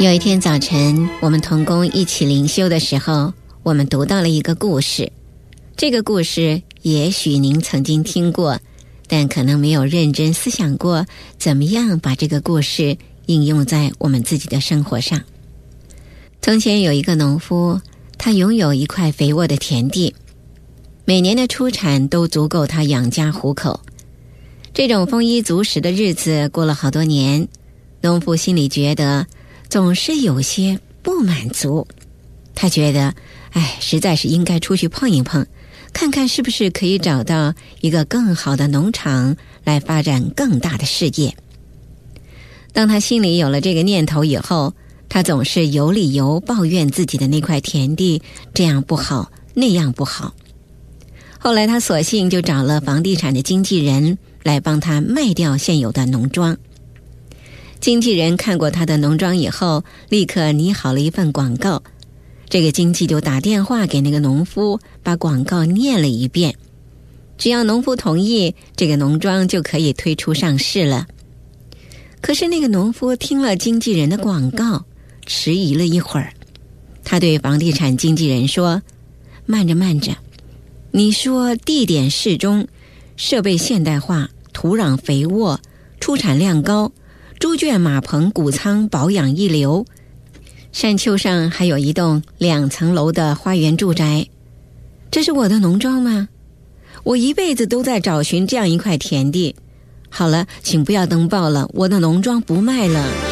有一天早晨，我们同工一起灵修的时候，我们读到了一个故事。这个故事也许您曾经听过，但可能没有认真思想过怎么样把这个故事应用在我们自己的生活上。从前有一个农夫，他拥有一块肥沃的田地，每年的出产都足够他养家糊口。这种丰衣足食的日子过了好多年，农夫心里觉得总是有些不满足。他觉得实在是应该出去碰一碰，看看是不是可以找到一个更好的农场来发展更大的事业。当他心里有了这个念头以后，他总是有理由抱怨自己的那块田地这样不好那样不好。后来他索性就找了房地产的经纪人来帮他卖掉现有的农庄。经纪人看过他的农庄以后，立刻拟好了一份广告。这个经纪就打电话给那个农夫，把广告念了一遍。只要农夫同意，这个农庄就可以推出上市了。可是那个农夫听了经纪人的广告，迟疑了一会儿。他对房地产经纪人说：慢着，你说地点适中，设备现代化，土壤肥沃，出产量高，猪圈马棚谷仓保养一流，山丘上还有一栋2层楼的花园住宅。这是我的农庄吗？我一辈子都在找寻这样一块田地。好了，请不要登报了，我的农庄不卖了。